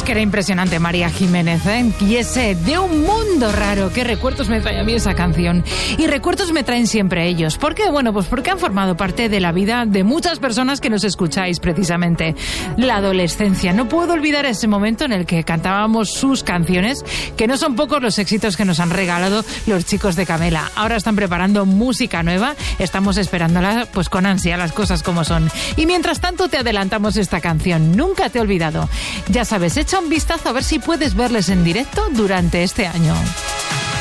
que era impresionante María Jiménez, ¿eh? Y ese De un mundo raro, qué recuerdos me trae a mí esa canción. Y recuerdos me traen siempre ellos. ¿Por qué? Bueno, pues porque han formado parte de la vida de muchas personas que nos escucháis precisamente. La adolescencia. No puedo olvidar ese momento en el que cantábamos sus canciones, que no son pocos los éxitos que nos han regalado los chicos de Camela. Ahora están preparando música nueva, estamos esperándola pues con ansia, las cosas como son. Y mientras tanto te adelantamos esta canción, Nunca te he olvidado. Ya sabes, echa un vistazo a ver si puedes verles en directo durante este año.